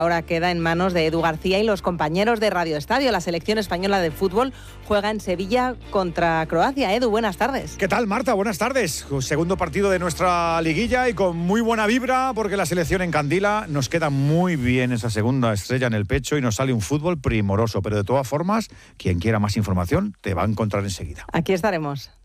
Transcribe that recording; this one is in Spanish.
Ahora queda en manos de Edu García y los compañeros de Radio Estadio. La selección española de fútbol juega en Sevilla contra Croacia. Edu, buenas tardes. ¿Qué tal, Marta? Buenas tardes. Segundo partido de nuestra liguilla y con muy buena vibra porque la selección encandila. Nos queda muy bien esa segunda estrella en el pecho y nos sale un fútbol primoroso. Pero de todas formas, quien quiera más información te va a encontrar enseguida. Aquí estaremos.